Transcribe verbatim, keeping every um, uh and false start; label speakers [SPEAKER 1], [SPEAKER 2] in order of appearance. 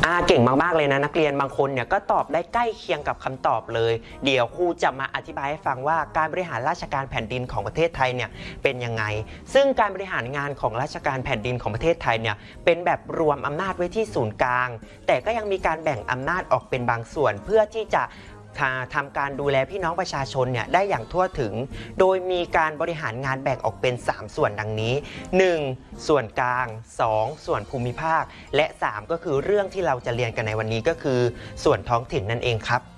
[SPEAKER 1] อ่าเก่งมากๆเลยนะนักเรียนบางคนเนี่ยก็ตอบได้ใกล้เคียงกับคำตอบเลยเดี๋ยวครูจะมาอธิบายให้ฟังว่าการบริหารราชการแผ่นดินของประเทศไทยเนี่ยเป็นยังไงซึ่งการบริหารงานของราชการแผ่นดินของประเทศไทยเนี่ยเป็นแบบรวมอำนาจไว้ที่ศูนย์กลางแต่ก็ยังมีการแบ่งอำนาจออกเป็นบางส่วนเพื่อที่จะทำการดูแลพี่น้องประชาชนเนี่ยได้อย่างทั่วถึงโดยมีการบริหารงานแบ่งออกเป็นสามส่วนดังนี้หนึ่งส่วนกลางสองส่วนภูมิภาคและสามก็คือเรื่องที่เราจะเรียนกันในวันนี้ก็คือส่วนท้องถิ่นนั่นเองครับ